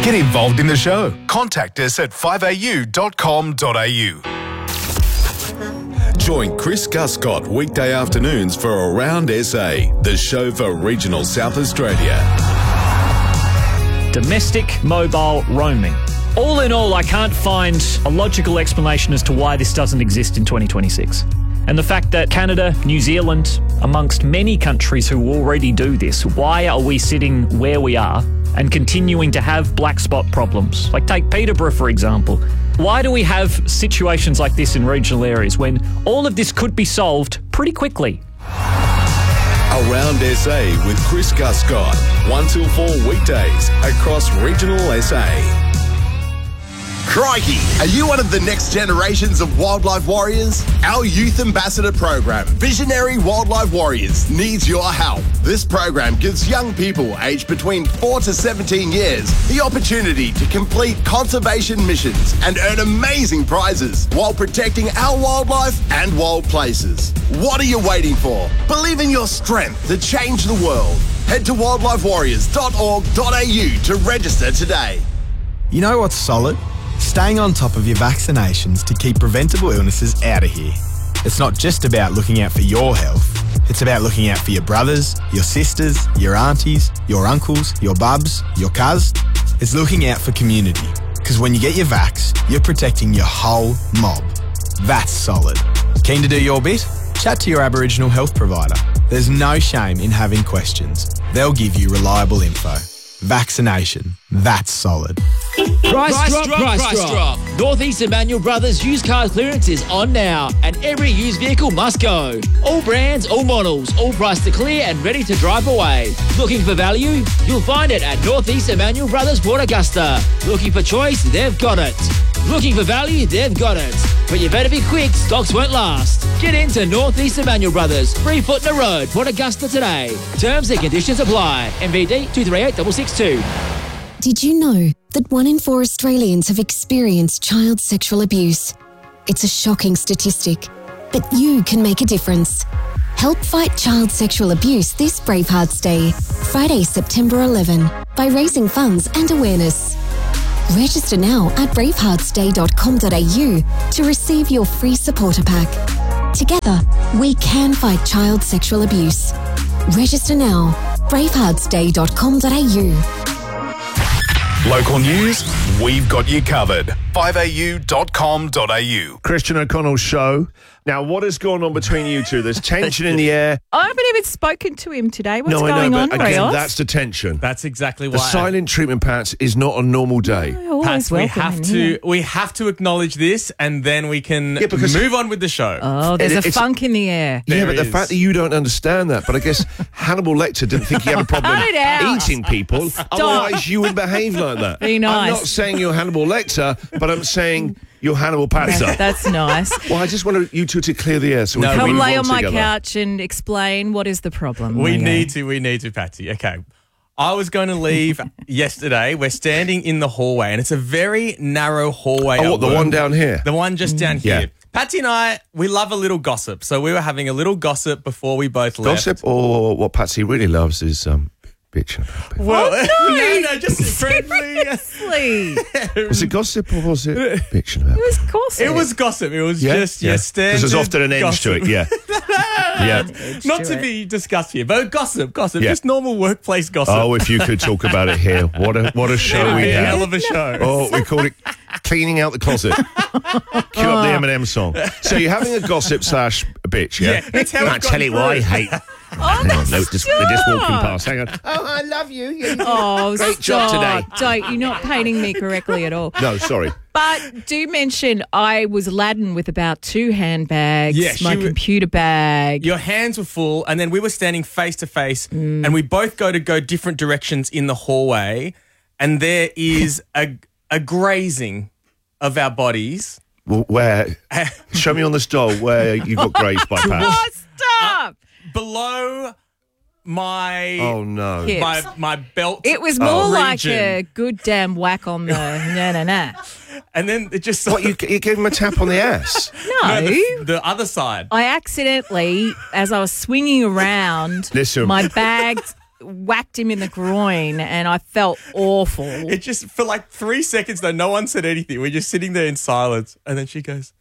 Get involved in the show. Contact us at 5au.com.au. Join Chris Guscott weekday afternoons for Around SA, the show for regional South Australia. Domestic mobile roaming. All in all, I can't find a logical explanation as to why this doesn't exist in 2026. And the fact that Canada, New Zealand, amongst many countries who already do this, why are we sitting where we are and continuing to have black spot problems? Like take Peterborough, for example. Why do we have situations like this in regional areas when all of this could be solved pretty quickly? Around SA with Chris Guscott, 1 till 4 weekdays across regional SA. Crikey! Are you one of the next generations of wildlife warriors? Our Youth Ambassador program, Visionary Wildlife Warriors, needs your help. This program gives young people aged between 4 to 17 years the opportunity to complete conservation missions and earn amazing prizes while protecting our wildlife and wild places. What are you waiting for? Believe in your strength to change the world. Head to wildlifewarriors.org.au to register today. You know what's solid? Staying on top of your vaccinations to keep preventable illnesses out of here. It's not just about looking out for your health. It's about looking out for your brothers, your sisters, your aunties, your uncles, your bubs, your cuz. It's looking out for community. Because when you get your vax, you're protecting your whole mob. That's solid. Keen to do your bit? Chat to your Aboriginal health provider. There's no shame in having questions. They'll give you reliable info. Vaccination. That's solid. Price drop. Northeast Emmanuel Brothers used car clearance is on now, and every used vehicle must go. All brands, all models, all priced to clear and ready to drive away. Looking for value? You'll find it at Northeast Emmanuel Brothers Port Augusta. Looking for choice? They've got it. Looking for value? They've got it. But you better be quick, stocks won't last. Get into Northeast Emmanuel Brothers, 3 Foot in the Road, Port Augusta today. Terms and conditions apply. MVD 238662. Did you know that 1 in 4 Australians have experienced child sexual abuse? It's a shocking statistic, but you can make a difference. Help fight child sexual abuse this Bravehearts Day, Friday, September 11, by raising funds and awareness. Register now at braveheartsday.com.au to receive your free supporter pack. Together, we can fight child sexual abuse. Register now, braveheartsday.com.au. Local news, we've got you covered. 5au.com.au. Christian O'Connell's show. Now, what has gone on between you two? There's tension in the air. I haven't even spoken to him today. What's going I know, on, but again, Rios? that's the tension. That's exactly why. The silent treatment, Pat, is not a normal day. Pats, we have to acknowledge this, and then we can move on with the show. Oh, there's a funk in the air. Yeah, but the fact that you don't understand that, but I guess Hannibal Lecter didn't think he had a problem Cut it out. eating people. Otherwise, you would behave like that. Be nice. I'm not saying you're Hannibal Lecter, but I'm saying you're Hannibal Patzer. That's nice. Well, I just wanted you two to clear the air so we can Come move lay on my together. couch and explain what is the problem. We need to, Patsy. Okay. I was going to leave yesterday. We're standing in the hallway, and it's a very narrow hallway. Oh, what, the one down here? The one just down here. Yeah. Patsy and I, we love a little gossip. So we were having a little gossip before we both left. Gossip, or what Patsy really loves is bitching about people. Well, no, just friendly. Seriously. Was it gossip or was it bitching about It was gossip. It was gossip. It was just standard. Because there's often an end to it, yeah. Yeah. Not to be discussed here, but gossip, Yeah. just normal workplace gossip. Oh, if you could talk about it here. What a show we a have. hell of a show. Oh, we called it Cleaning Out the Closet. Cue up the Eminem song. So you're having a gossip / bitch, yeah? That's how I tell you what I hate. Hang on, they're just walking past. Hang on. Oh, I love you. Oh, Great job today. Don't. You're not painting me correctly at all. No, sorry. But do mention I was laden with about 2 handbags, my computer bag. Your hands were full, and then we were standing face to face, and we both go different directions in the hallway, and there is a grazing of our bodies. Where? Show me on the stall where you got grazed by Pat. Oh, stop! Below my hips. my belt. It was more like a good damn whack on the na. And then it just What, you gave him a tap on the ass? No. The other side. I accidentally, as I was swinging around, Listen. my bags whacked him in the groin, and I felt awful. It just, for like 3 seconds though, no one said anything. We're just sitting there in silence. And then she goes,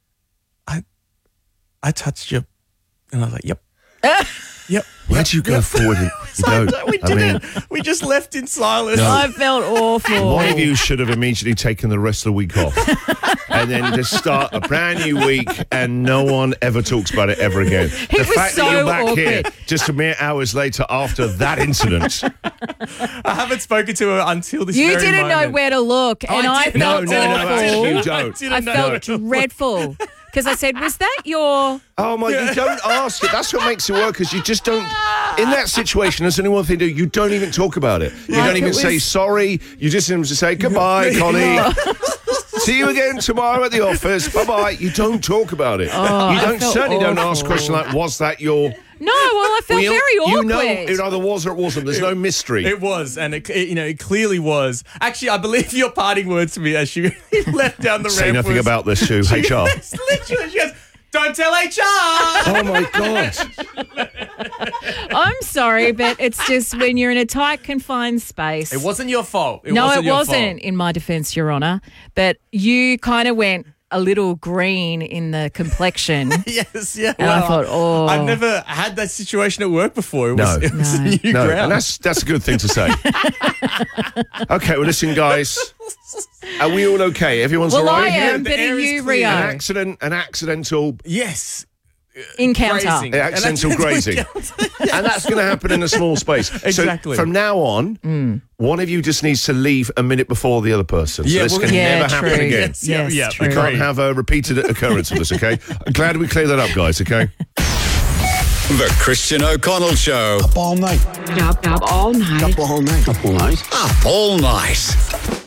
I touched you. And I was like, yep. Yep. Why'd you go forward? We just left in silence. No. I felt awful. One of you should have immediately taken the rest of the week off and then just start a brand new week and no one ever talks about it ever again. The was fact so that you're back awkward. here just a mere hours later after that incident. I haven't spoken to her until this You very didn't know moment. where to look, and I didn't. felt No, awful. you don't. I felt dreadful because I said, "Was that your?" Oh my! You don't ask it. That's what makes it work. Because you just don't. In that situation, there's only one thing to do. You don't even talk about it. You don't even say sorry. You just need to say goodbye, Connie. See you again tomorrow at the office. Bye bye. You don't talk about it. I felt Certainly don't ask awful. questions like, "Was that your?" No, well, I felt very awkward. You know, it either was or it wasn't. There's no mystery. It was, and it clearly was. Actually, I believe your parting words to me as she left down the ramp. Say nothing about this to HR. Literally, she goes, "Don't tell HR." Oh my God! I'm sorry, but it's just when you're in a tight, confined space. It wasn't your fault. It wasn't, in my defence, Your Honour. But you kind of went a little green in the complexion. Yes, yeah. And I thought, I've never had that situation at work before. It was a new ground. And that's a good thing to say. Okay, well, listen, guys. Are we all okay? Everyone's all right I here? am, but are you, Rio? An accidental... Yes. Encounter. Accidental grazing. And that's going to happen in a small space. Exactly. So from now on, one of you just needs to leave a minute before the other person. So this can never happen again. Yes, We can't have a repeated occurrence of this, okay? I'm glad we cleared that up, guys, okay? The Christian O'Connell Show. Up all night. Up all night. Up all night. Up all night. Up all night.